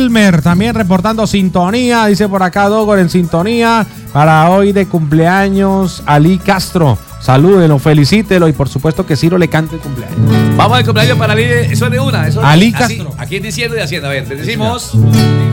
Elmer también reportando sintonía, dice por acá Dogor en sintonía. Para hoy de cumpleaños, Ali Castro. Salúdelo, felicítelo y por supuesto que Ciro le cante el cumpleaños. Vamos al cumpleaños para Ali, eso es de una. Eso Ali así, Castro. aquí diciendo y haciendo. A ver, te decimos.